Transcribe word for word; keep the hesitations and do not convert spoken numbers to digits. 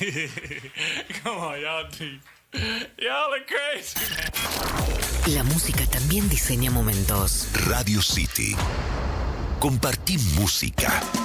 Come on, y'all. Y'all are crazy, man. La música también diseña momentos. Radio City. Compartí música.